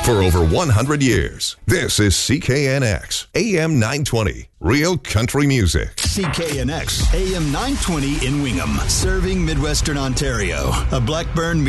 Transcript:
for over 100 years. This is CKNX, AM 920, Real Country Music. CKNX, AM 920 in Wingham, serving Midwestern Ontario. A Blackburn